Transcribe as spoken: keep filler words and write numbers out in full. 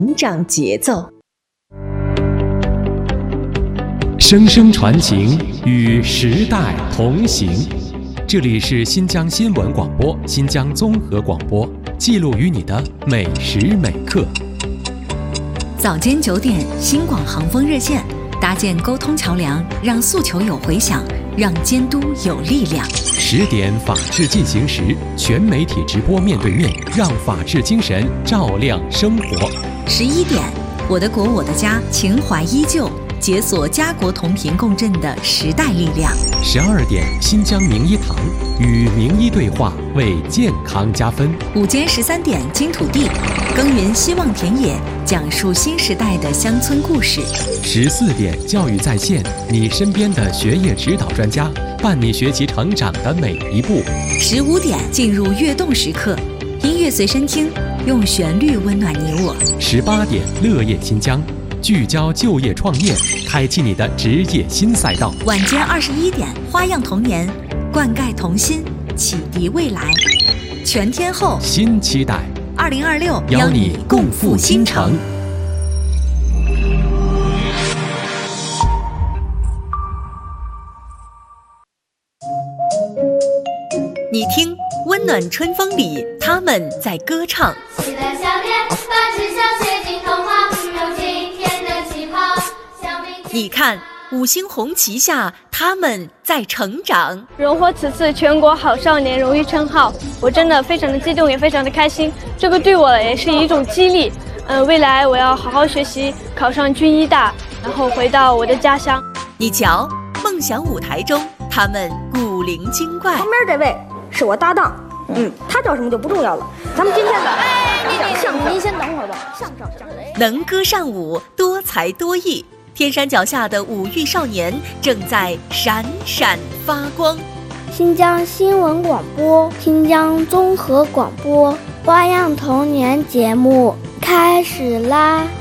成长节奏。 声声传情，与时代同行。这里是新疆新闻广播、新疆综合广播，记录于你的每时每刻。 早间九点，新广航风热线搭建沟通桥梁，让诉求有回响，让监督有力量。 十点，法治进行时，全媒体直播面对面，让法治精神照亮生活。 十一点，我的国我的家，情怀依旧，解锁家国同频共振的时代力量。 十二点，新疆名医堂与名医对话，为健康加分。 午间十三点，金土地耕耘希望田野，讲述新时代的乡村故事。 十四点，教育在线，你身边的学业指导专家，伴你学习成长的每一步。 十五点，进入跃动时刻，音乐随身听，用旋律温暖你我。 十八点，乐业新疆，聚焦就业创业，开启你的职业新赛道。 晚间二十一点，花样童年，灌溉童心，启迪未来。全天候新期待， 二零二六邀你共赴新城。 你听，温暖春风里，他们在歌唱。 喜乐笑脸，把志向写进童话，如今天的气泡。 你看，五星红旗下，他们在成长。 荣获此次全国好少年荣誉称号，我真的非常的激动，也非常的开心。这个对我也是一种激励。嗯，未来我要好好学习，考上军医大，然后回到我的家乡。 你瞧，梦想舞台中，他们古灵精怪。 旁边这位是我搭档，嗯，他叫什么就不重要了。咱们今天的讲相声，您先等会儿吧。相声，相声， 能歌善舞，多才多艺。天山脚下的五育少年正在闪闪发光。 新疆新闻广播、新疆综合广播花样童年节目开始啦！